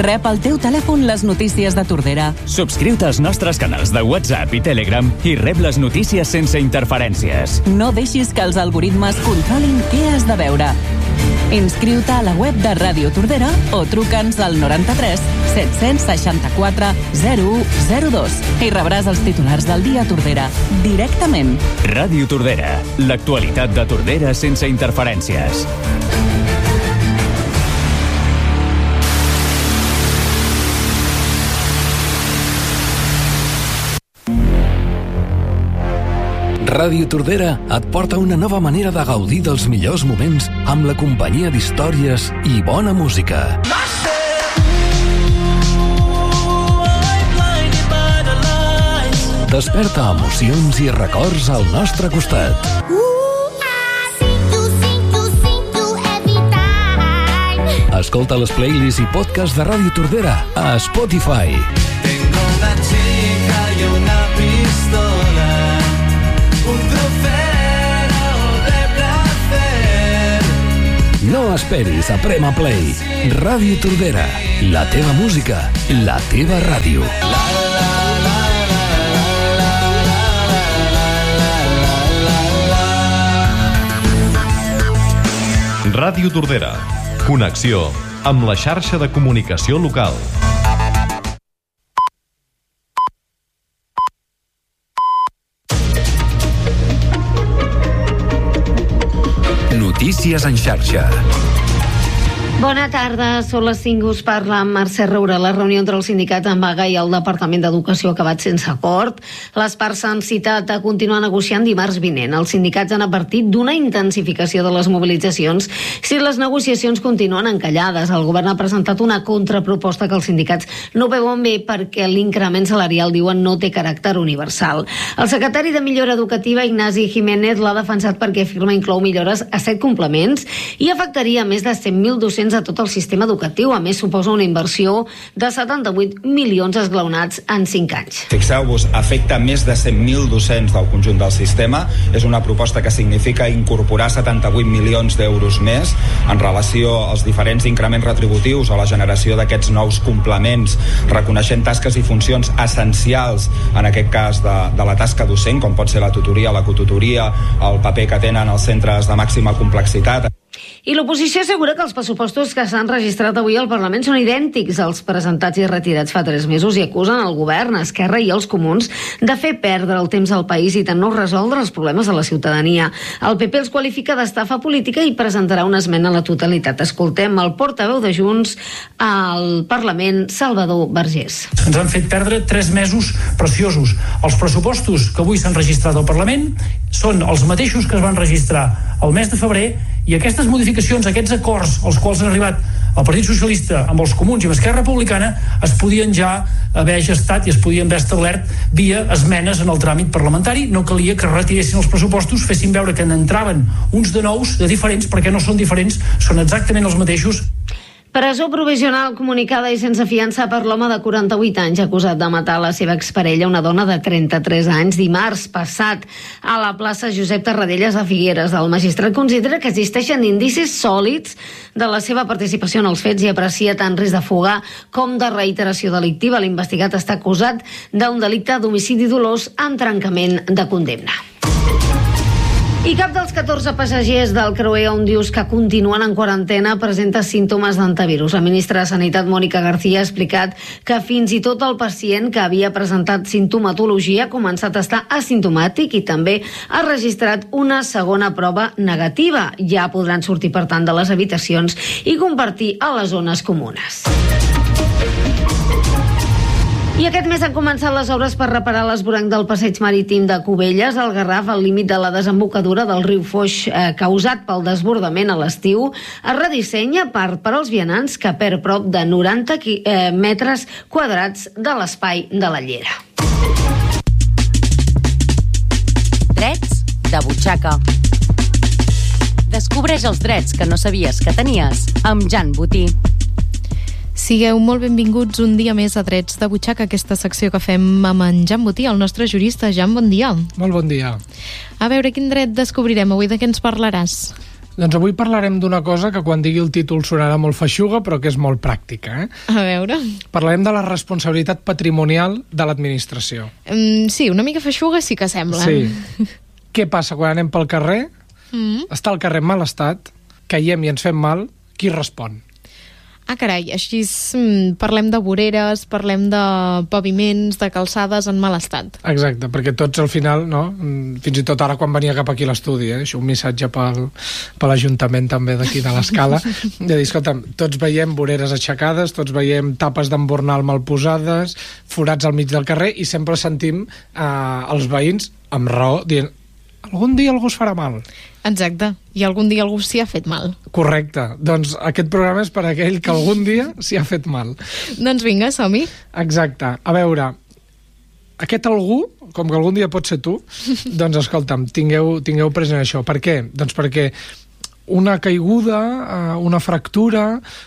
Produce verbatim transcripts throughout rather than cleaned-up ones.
Rep al teu telèfon les notícies de Tordera. Subscriu-te als nostres canals de WhatsApp i Telegram i rep les notícies sense interferències. No deixis que els algoritmes controlin què has de veure. Inscriu-te a la web de Ràdio Tordera o truca'ns al noranta-tres set-cents seixanta-quatre zero u zero dos i rebràs els titulars del dia a Tordera directament. Ràdio Tordera, l'actualitat de Tordera sense interferències. Ràdio Tordera et porta una nova manera de gaudir dels millors moments amb la companyia d'històries i bona música. Desperta emocions i records al nostre costat. Escolta les playlists i podcasts de Ràdio Tordera a Spotify. Tengo una chica y una pistola, un trofeo de placer. No esperis a Prema Play. Ràdio Tordera, la teva música, la teva ràdio. Ràdio Tordera. Connexió amb la xarxa de comunicació local. Notícies en xarxa. Bona tarda, són les cinc, us parla amb Mercè Roura. La reunió entre el sindicat en vaga i el Departament d'Educació ha acabat sense acord. Les parts s'han citat a continuar negociant dimarts vinent. Els sindicats han advertit d'una intensificació de les mobilitzacions si les negociacions continuen encallades. El govern ha presentat una contraproposta que els sindicats no veuen bé perquè l'increment salarial, diuen, no té caràcter universal. El secretari de Millora Educativa, Ignasi Jiménez, l'ha defensat perquè afirma inclou millores a set complements i afectaria més de cent mil docents a tot el sistema educatiu. A més, suposa una inversió de setanta-vuit milions esglaonats en cinc anys. Fixeu-vos, afecta més de cent mil docents del conjunt del sistema. És una proposta que significa incorporar setanta-vuit milions d'euros més en relació als diferents increments retributius o la generació d'aquests nous complements, reconeixent tasques i funcions essencials, en aquest cas de, de la tasca docent, com pot ser la tutoria, la cotutoria, el paper que tenen els centres de màxima complexitat. I l'oposició assegura que els pressupostos que s'han registrat avui al Parlament són idèntics als presentats i retirats fa tres mesos i acusen el govern, Esquerra i els comuns de fer perdre el temps al país i de no resoldre els problemes de la ciutadania. El P P els qualifica d'estafa política i presentarà una esmena a la totalitat. Escoltem el portaveu de Junts al Parlament, Salvador Vergés. Ens han fet perdre tres mesos preciosos. Els pressupostos que avui s'han registrat al Parlament són els mateixos que es van registrar el mes de febrer i aquestes modificacions, aquests acords als quals han arribat el Partit Socialista amb els comuns i amb Esquerra Republicana es podien ja haver gestat i es podien haver establert via esmenes en el tràmit parlamentari. No calia que retiressin els pressupostos, fessin veure que n'entraven uns de nous, de diferents, perquè no són diferents, són exactament els mateixos. Presó provisional comunicada i sense fiança per l'home de quaranta-vuit anys acusat de matar la seva exparella, una dona de trenta-tres anys, dimarts passat a la plaça Josep Tarradellas de Figueres. El magistrat considera que existeixen indicis sòlids de la seva participació en els fets i aprecia tant risc de fuga com de reiteració delictiva. L'investigat està acusat d'un delicte d'homicidi dolós amb trencament de condemna. I cap dels catorze passatgers del creuer Òmnius que continuen en quarantena presenta símptomes d'antivirus. La ministra de Sanitat, Mònica García, ha explicat que fins i tot el pacient que havia presentat sintomatologia ha començat a estar asimptomàtic i també ha registrat una segona prova negativa. Ja podran sortir, per tant, de les habitacions i compartir a les zones comunes. I aquest mes han començat les obres per reparar l'esvoranc del passeig marítim de Cubelles, al Garraf, al límit de la desembocadura del riu Foix, eh, causat pel desbordament a l'estiu. Es redissenya part per als vianants, que perd prop de noranta eh, metres quadrats de l'espai de la Llera. Drets de butxaca. Descobreix els drets que no sabies que tenies amb Jan Botí. Sigueu molt benvinguts un dia més a Drets de Butxaca, aquesta secció que fem amb en Jan Botí, el nostre jurista. Jan, bon dia. Molt bon dia. A veure, quin dret descobrirem avui? De què ens parlaràs? Doncs avui parlarem d'una cosa que quan digui el títol sonarà molt feixuga, però que és molt pràctica. Eh? A veure... Parlarem de la responsabilitat patrimonial de l'administració. Mm, sí, una mica feixuga sí que sembla. Sí. Què passa quan anem pel carrer? Mm. Està el carrer en mal estat, caiem i ens fem mal, qui respon? Ah, carai, així mm, parlem de voreres, parlem de paviments, de calçades en mal estat. Exacte, perquè tots al final, no? Fins i tot ara quan venia cap aquí a l'estudi, eh? Això un missatge pel, per l'Ajuntament també d'aquí de l'Escala, de dir, escolta'm, tots veiem voreres aixecades, tots veiem tapes d'embornal mal posades, forats al mig del carrer, i sempre sentim eh, els veïns, amb raó, dient, algun dia algú es farà mal. Exacte, i algun dia algú s'hi ha fet mal. Correcte, doncs aquest programa és per a aquell que algun dia s'hi ha fet mal. Doncs vinga, som-hi. Exacte, a veure, aquest algú, com que algun dia pot ser tu, doncs escolta'm, tingueu, tingueu present això. Per què? Doncs perquè una caiguda, una fractura,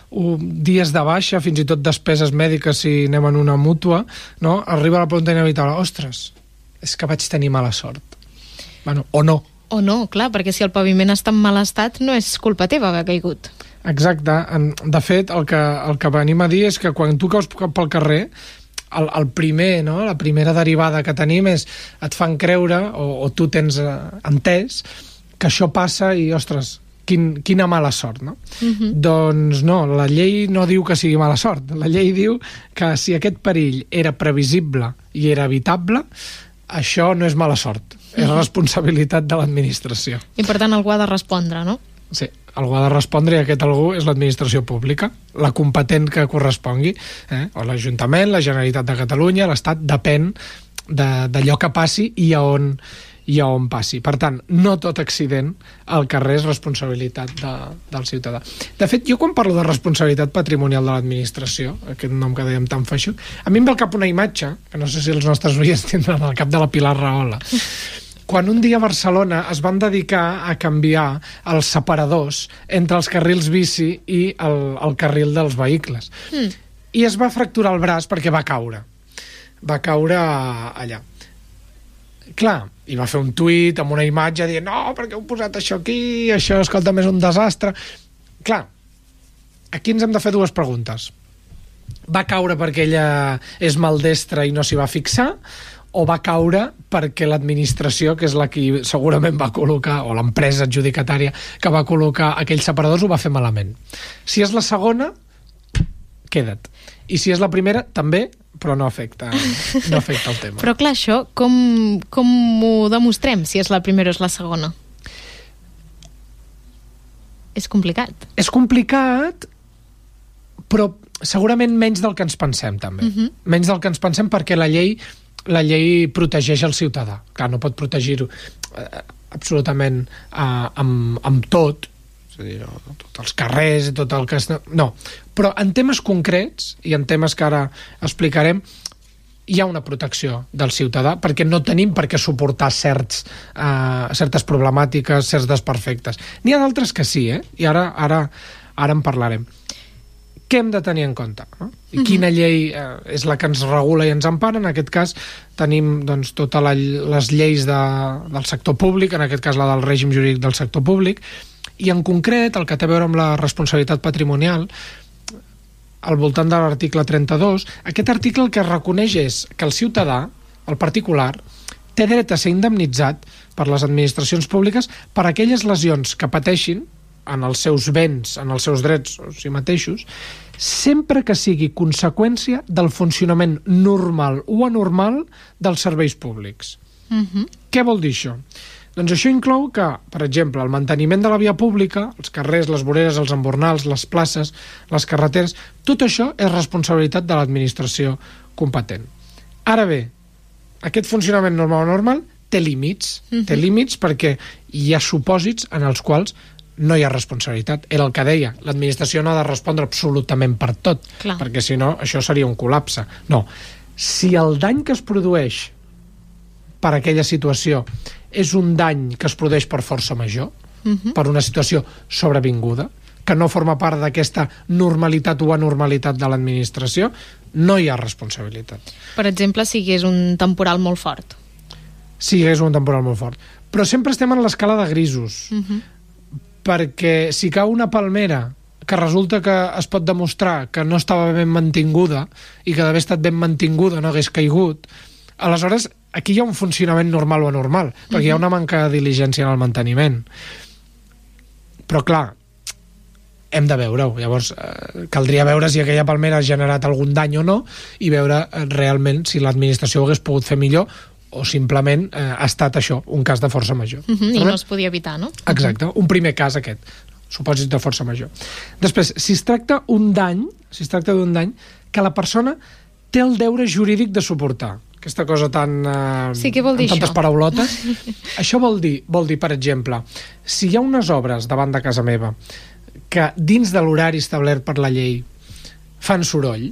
dies de baixa, fins i tot despeses mèdiques si anem en una mútua, no? Arriba a la pregunta inevitable, ostres, és que vaig tenir mala sort. Bueno, o no. O no, clar, perquè si el paviment està en mal estat no és culpa teva haver caigut. Exacte. De fet, el que, el que venim a dir és que quan tu caus pel carrer, el, el primer, no? La primera derivada que tenim és et fan creure, o, o tu tens eh, entès, que això passa i, ostres, quin, quina mala sort, no? Uh-huh. Doncs no, la llei no diu que sigui mala sort. La llei diu que si aquest perill era previsible i era evitable, això no és mala sort. És responsabilitat de l'administració. I per tant algú ha de respondre, no? Sí, algú ha de respondre i aquest algú és l'administració pública, la competent que correspongui, eh? O l'Ajuntament, la Generalitat de Catalunya, l'Estat, depèn d'allò que passi i a on, i a on passi. Per tant, no tot accident al carrer és responsabilitat de, del ciutadà. De fet, jo quan parlo de responsabilitat patrimonial de l'administració, aquest nom que dèiem tan feixuc, a mi em ve al cap una imatge, que no sé si els nostres oients tindran al cap, de la Pilar Rahola. Quan un dia a Barcelona es van dedicar a canviar els separadors entre els carrils bici i el, el carril dels vehicles. Mm. I es va fracturar el braç perquè va caure. Va caure allà. Clar, i va fer un tuit amb una imatge dient no, perquè heu posat això aquí, això, escolta'm, és un desastre. Clar, aquí ens hem de fer dues preguntes. Va caure perquè ella és maldestra i no s'hi va fixar, o va caure perquè l'administració, que és la que segurament va col·locar, o l'empresa adjudicatària que va col·locar aquells separadors, ho va fer malament. Si és la segona, queda't. I si és la primera, també, però no afecta, no afecta el tema. Però clar, això, com, com ho demostrem, si és la primera o és la segona? És complicat. És complicat, però segurament menys del que ens pensem, també. Uh-huh. Menys del que ens pensem, perquè la llei la llei protegeix el ciutadà. Clar, no pot protegir-ho eh, absolutament eh, amb, amb tot, és a dir, no, tots els carrers i tot el que... Es... No, però en temes concrets, i en temes que ara explicarem, hi ha una protecció del ciutadà, perquè no tenim per què suportar certs, eh, certes problemàtiques, certs desperfectes. N'hi ha d'altres que sí, eh? I ara, ara, ara en parlarem. Què hem de tenir en compte? No? I quina llei eh, és la que ens regula i ens empara? En aquest cas tenim doncs, totes la, les lleis de, del sector públic, en aquest cas la del règim jurídic del sector públic, i en concret el que té a veure amb la responsabilitat patrimonial, al voltant de l'article trenta-dos, aquest article el que reconeix és que el ciutadà, el particular, té dret a ser indemnitzat per les administracions públiques per aquelles lesions que pateixin en els seus béns, en els seus drets o si mateixos, sempre que sigui conseqüència del funcionament normal o anormal dels serveis públics. Uh-huh. Què vol dir això? Doncs això inclou que, per exemple, el manteniment de la via pública, els carrers, les voreres, els embornals, les places, les carreteres, tot això és responsabilitat de l'administració competent. Ara bé, aquest funcionament normal o normal té límits, uh-huh. té límits perquè hi ha supòsits en els quals no hi ha responsabilitat. Era el que deia, l'administració no ha de respondre absolutament per tot, clar, perquè si no això seria un col·lapse. No, si el dany que es produeix per aquella situació és un dany que es produeix per força major, uh-huh. per una situació sobrevinguda, que no forma part d'aquesta normalitat o anormalitat de l'administració, no hi ha responsabilitat. Per exemple, si hi hagués un temporal molt fort. Si hi hagués un temporal molt fort. Però sempre estem en l'escala de grisos. Uh-huh. perquè si cau una palmera que resulta que es pot demostrar que no estava ben mantinguda i que d'haver estat ben mantinguda no hagués caigut, aleshores aquí hi ha un funcionament normal o anormal, perquè uh-huh. hi ha una manca de diligència en el manteniment. Però clar, hem de veure-ho. Llavors, eh, caldria veure si aquella palmera ha generat algun dany o no i veure eh, realment si l'administració ho hagués pogut fer millor o simplement eh, ha estat això, un cas de força major. Uh-huh, I no es podia evitar, no? Exacte, un primer cas aquest, supòsit de força major. Després, si es tracta un dany, si es tracta d'un dany, que la persona té el deure jurídic de suportar. Aquesta cosa tan... Eh, sí, què vol dir amb tantes això? paraulotes. Això vol dir, vol dir, per exemple, si hi ha unes obres davant de casa meva que dins de l'horari establert per la llei fan soroll,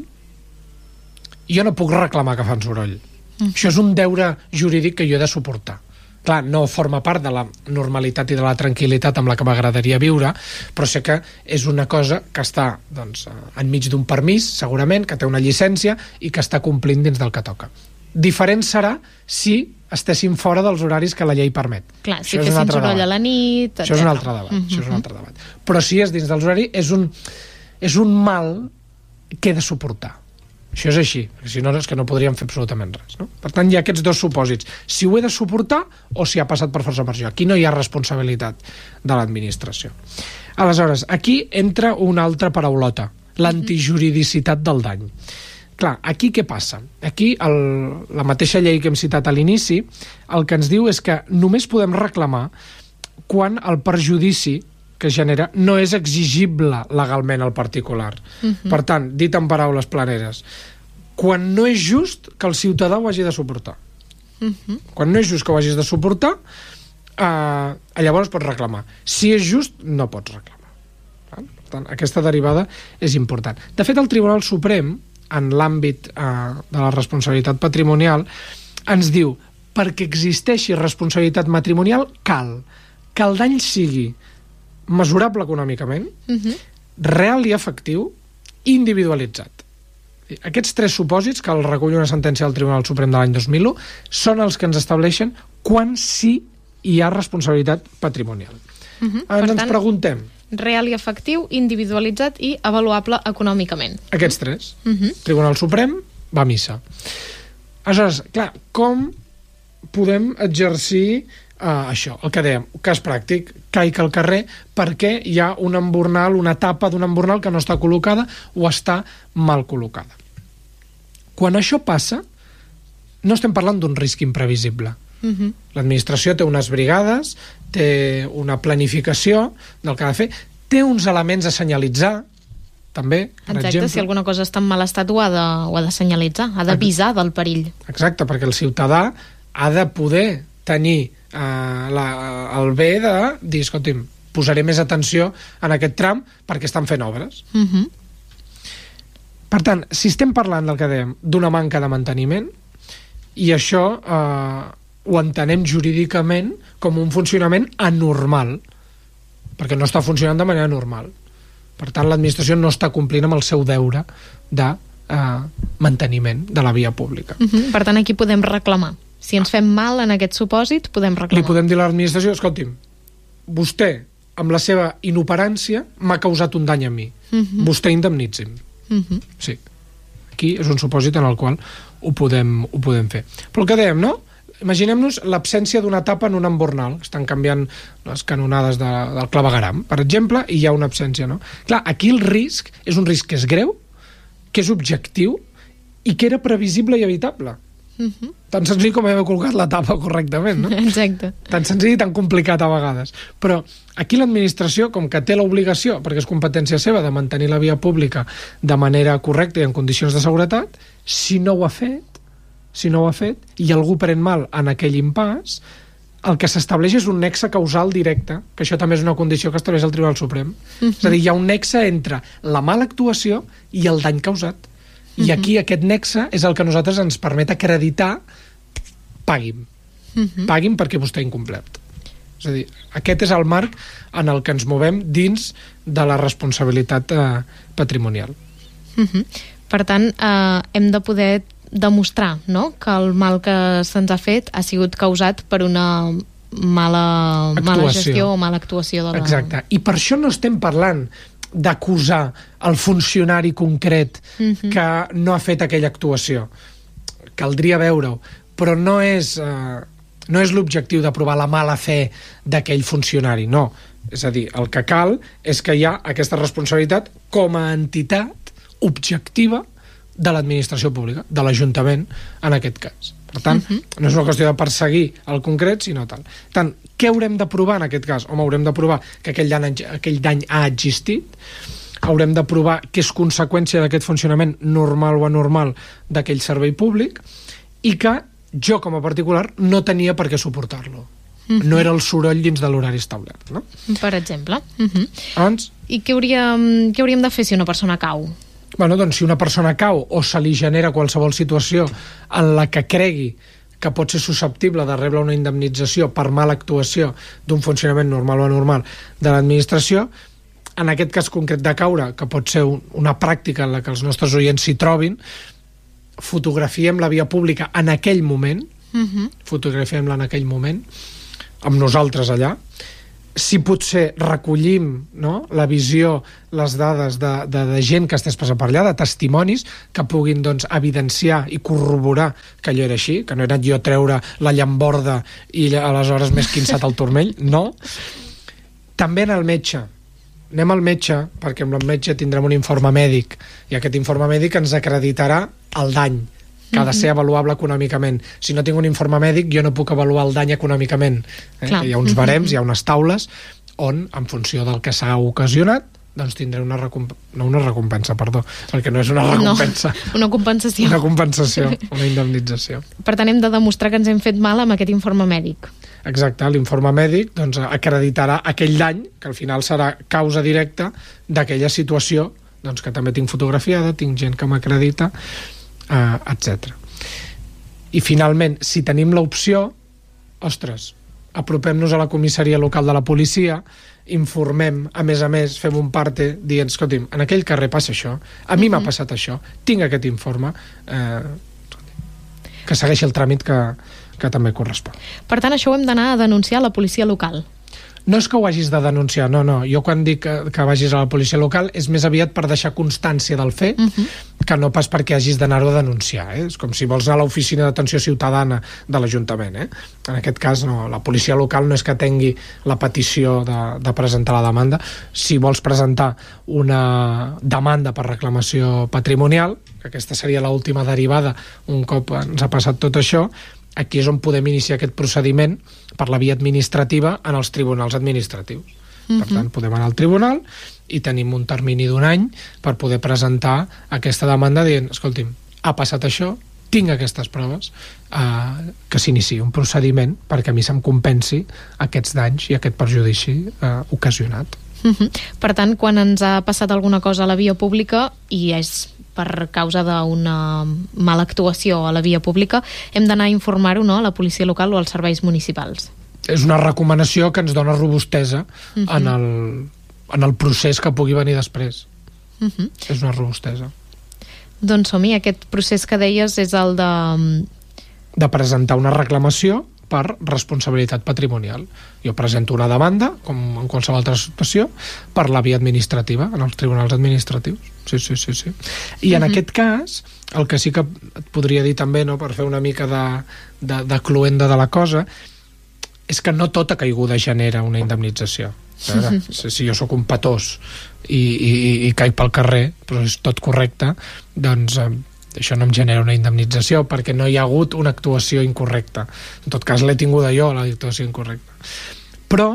jo no puc reclamar que fan soroll. Mm. Això és un deure jurídic que jo he de suportar. Clar, no forma part de la normalitat i de la tranquil·litat amb la que m'agradaria viure, però sé que és una cosa que està doncs, enmig d'un permís, segurament, que té una llicència i que està complint dins del que toca. Diferent serà si estéssim fora dels horaris que la llei permet. Clar, si fessin soroll a la nit... Això és un altre debat. Mm-hmm. Això és un altre debat. Però si és dins dels horaris, és un, és un mal que he de suportar. Això és així, perquè si no és que no podríem fer absolutament res, no? Per tant, hi ha aquests dos supòsits. Si ho he de suportar o si ha passat per força major. Aquí no hi ha responsabilitat de l'administració. Aleshores, aquí entra una altra paraulota, l'antijuridicitat del dany. Clar, aquí què passa? Aquí el, la mateixa llei que hem citat a l'inici el que ens diu és que només podem reclamar quan el perjudici que genera no és exigible legalment al particular. Uh-huh. Per tant, dit en paraules planeres, quan no és just que el ciutadà ho hagi de suportar. Uh-huh. Quan no és just que ho hagis de suportar, eh, llavors pots reclamar. Si és just, no pots reclamar. Per tant, aquesta derivada és important. De fet, el Tribunal Suprem, en l'àmbit eh, de la responsabilitat patrimonial, ens diu, perquè existeixi responsabilitat matrimonial, cal que el dany sigui mesurable econòmicament, uh-huh. real i efectiu, individualitzat. Aquests tres supòsits, que el recull una sentència del Tribunal Suprem de l'any dos mil u, són els que ens estableixen quan sí hi ha responsabilitat patrimonial. Uh-huh. Ara ens tant, preguntem... Real i efectiu, individualitzat i avaluable econòmicament. Aquests tres. Uh-huh. Tribunal Suprem va a missa. Aleshores, clar, com podem exercir Uh, això, el que dèiem, cas pràctic, caic al carrer perquè hi ha un embornal, una tapa d'un embornal que no està col·locada o està mal col·locada. Quan això passa, no estem parlant d'un risc imprevisible. Uh-huh. L'administració té unes brigades, té una planificació del que ha de fer, té uns elements a senyalitzar, també, per Exacte, exemple. Si alguna cosa està en mal estat ho ha de, ho ha de senyalitzar, ha d'avisar del perill. Exacte, perquè el ciutadà ha de poder tenir Uh, la, el bé de dir, escolti'm, posaré més atenció en aquest tram perquè estan fent obres. Uh-huh. Per tant, si estem parlant del que dèiem d'una manca de manteniment i això uh, ho entenem jurídicament com un funcionament anormal perquè no està funcionant de manera normal, per tant l'administració no està complint amb el seu deure de uh, manteniment de la via pública. Uh-huh. Per tant, aquí podem reclamar. Si ens fem mal en aquest supòsit, podem reclamar. Li podem dir a l'administració, escolti'm, vostè, amb la seva inoperància, m'ha causat un dany a mi. Uh-huh. Vostè indemnitzi'm. Uh-huh. Sí. Aquí és un supòsit en el qual ho podem, ho podem fer. Però el que dèiem, no? Imaginem-nos l'absència d'una tapa en un embornal. Estan canviant les canonades de, del clavegueram, per exemple, i hi ha una absència, no? Clar, aquí el risc és un risc que és greu, que és objectiu i que era previsible i evitable. Uh-huh. Tan senzill com haver col·locat la tapa correctament, no? Exacte. Tan senzill i tan complicat a vegades. Però aquí l'administració, com que té l'obligació, perquè és competència seva, de mantenir la via pública de manera correcta i en condicions de seguretat, si no ho ha fet, si no ho ha fet, i algú pren mal en aquell impàs, el que s'estableix és un nexe causal directe, que això també és una condició que estableix el Tribunal Suprem. Uh-huh. És a dir, hi ha un nexe entre la mala actuació i el dany causat. I aquí aquest nexe és el que a nosaltres ens permet acreditar pagui'm. Uh-huh. Pagui'm perquè vostè ha incomplert. És a dir, aquest és el marc en el que ens movem dins de la responsabilitat eh, patrimonial. Uh-huh. Per tant, eh, hem de poder demostrar, no?, que el mal que se'ns ha fet ha sigut causat per una mala, mala Actuació. gestió o mala actuació de la... Exacte. I per això no estem parlant d'acusar el funcionari concret Mhm. que no ha fet aquella actuació. Caldria veure-ho, però no és, eh, no és l'objectiu de provar la mala fe d'aquell funcionari, no. És a dir, el que cal és que hi ha aquesta responsabilitat com a entitat objectiva de l'administració pública, de l'Ajuntament, en aquest cas. Per tant, uh-huh. no és una qüestió de perseguir el concret, sinó tal. Per tant, què haurem de provar en aquest cas? Home, haurem de provar que aquell dany, aquell dany ha existit, haurem de provar que és conseqüència d'aquest funcionament normal o anormal d'aquell servei públic i que jo, com a particular, no tenia per què suportar-lo. Uh-huh. No era el soroll dins de l'horari establert, no? Per exemple. Uh-huh. Abans... I què hauríem, què hauríem de fer si una persona cau? Bueno, doncs si una persona cau o se li genera qualsevol situació en la que cregui que pot ser susceptible de rebre una indemnització per mala actuació d'un funcionament normal o anormal de l'administració, en aquest cas concret de caure, que pot ser un, una pràctica en la que els nostres oients s'hi trobin, fotografiem la via pública en aquell moment, Uh-huh. fotografiem-la en aquell moment, amb nosaltres allà, si potser recollim, no?, la visió, les dades de, de, de gent que estàs passant per allà, de testimonis que puguin doncs, evidenciar i corroborar que allò era així, que no era jo treure la llamborda i aleshores m'he esquinçat el turmell, no. També en el metge. Anem al metge, perquè amb el metge tindrem un informe mèdic, i aquest informe mèdic ens acreditarà el dany, que ha de ser avaluable econòmicament. Si no tinc un informe mèdic, jo no puc avaluar el dany econòmicament. Eh? Hi ha uns barems, hi ha unes taules, on, en funció del que s'ha ocasionat, doncs tindré una recompensa, no una recompensa, perdó, perquè no és una recompensa. No, una compensació. Una compensació, una indemnització. Per tant, hem de demostrar que ens hem fet mal amb aquest informe mèdic. Exacte, l'informe mèdic doncs, acreditarà aquell dany, que al final serà causa directa d'aquella situació, doncs, que també tinc fotografiada, tinc gent que m'acredita, Uh, etcètera. I finalment, si tenim l'opció, ostres, apropem-nos a la comissaria local de la policia, informem, a més a més, fem un parte dient, escolti'm, en aquell carrer passa això, a mi m'ha passat això, tinc aquest informe, eh, que segueixi el tràmit que, que també correspon. Per tant, això ho hem d'anar a denunciar a la policia local. No és que ho hagis de denunciar, no, no. Jo quan dic que, que vagis a la policia local és més aviat per deixar constància del fet, uh-huh. que no pas perquè hagis d'anar-ho a denunciar. Eh? És com si vols anar a l'oficina d'atenció ciutadana de l'Ajuntament. Eh? En aquest cas, no. La policia local no és que tingui la petició de, de presentar la demanda. Si vols presentar una demanda per reclamació patrimonial, que aquesta seria l'última derivada un cop ens ha passat tot això, aquí és on podem iniciar aquest procediment per la via administrativa en els tribunals administratius. Uh-huh. Per tant, podem anar al tribunal i tenim un termini d'un any per poder presentar aquesta demanda dient, escolti'm, ha passat això, tinc aquestes proves, eh, que s'iniciï un procediment perquè a mi se'm compensi aquests danys i aquest perjudici eh, ocasionat. Uh-huh. Per tant, quan ens ha passat alguna cosa a la via pública i és per causa d'una mala actuació a la via pública, hem d'anar a informar-ho, no?, a la policia local o als serveis municipals. És una recomanació que ens dona robustesa uh-huh. en, el, en el procés que pugui venir després. Uh-huh. És una robustesa. Doncs som-hi, aquest procés que deies és el de... De presentar una reclamació per responsabilitat patrimonial. Jo presento una demanda, com en qualsevol altra situació, per la via administrativa, en els tribunals administratius. Sí, sí, sí, sí. I en uh-huh. aquest cas, el que sí que et podria dir també, no, per fer una mica de, de, de cluenda de la cosa, és que no tota caiguda genera una indemnització. Veure, si, si jo sóc un patós i, i, i caic pel carrer, però és tot correcte, doncs... Eh, això no em genera una indemnització perquè no hi ha hagut una actuació incorrecta. En tot cas l'he tinguda jo, la actuació incorrecta. Però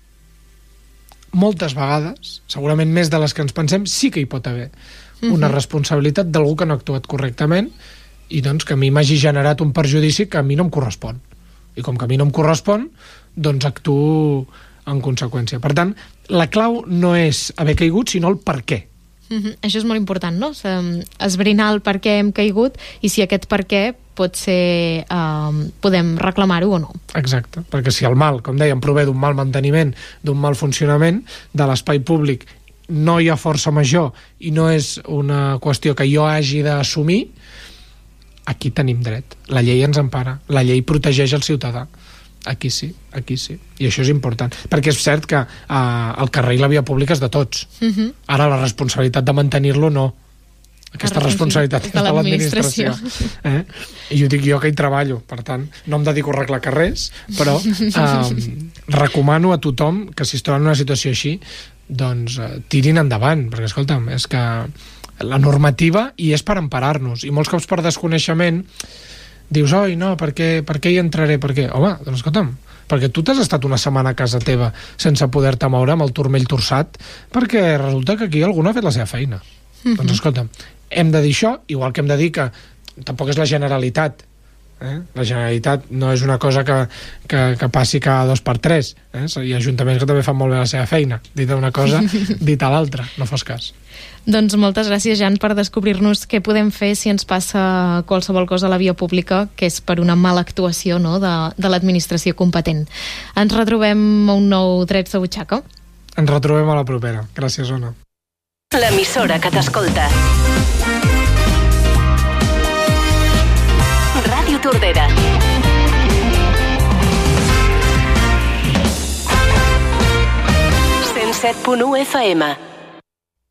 moltes vegades, segurament més de les que ens pensem, sí que hi pot haver una uh-huh. responsabilitat d'algú que no ha actuat correctament i doncs que a mi m'hagi generat un perjudici que a mi no em correspon. I com que a mi no em correspon, doncs actuo en conseqüència. Per tant, la clau no és haver caigut, sinó el per què. Uh-huh. Això és molt important, no? Esbrinar el per què hem caigut i si aquest per què pot ser... Uh, podem reclamar-ho o no. Exacte, perquè si el mal, com dèiem, prové d'un mal manteniment, d'un mal funcionament de l'espai públic, no hi ha força major i no és una qüestió que jo hagi d'assumir, aquí tenim dret. La llei ens empara, la llei protegeix el ciutadà. aquí sí, aquí sí. I això és important, perquè és cert que eh, el carrer i la via pública és de tots. Uh-huh. Ara la responsabilitat de mantenir-lo no. Aquesta responsabilitat és de l'administració. Eh? I ho dic jo que hi treballo, per tant, no em dedico a arreglar carrers, però eh, recomano a tothom que si es troba en una situació així, doncs eh, tirin endavant, perquè escolta'm, és que la normativa hi és per emparar-nos, i molts cops per desconeixement dius, oi, no, per què, per què hi entraré? Per què? Home, doncs escolta'm, perquè tu t'has estat una setmana a casa teva sense poder-te moure amb el turmell torçat perquè resulta que aquí algú no ha fet la seva feina. Mm-hmm. Doncs escolta'm, hem de dir això, igual que hem de dir que tampoc és la Generalitat. Eh? La Generalitat no és una cosa que, que, que passi cada dos per tres. Eh? Hi ha ajuntaments que també fan molt bé la seva feina. Dit una cosa, dit a l'altra, no fos cas. Doncs moltes gràcies, Jan, per descobrir-nos què podem fer si ens passa qualsevol cosa a la via pública, que és per una mala actuació, no?, de, de l'administració competent. Ens retrobem a un nou Drets de Butxaca. Ens retrobem a la propera. Gràcies, Ona. L'emissora que t'escolta. Ràdio Tordera. cent set punt u F M.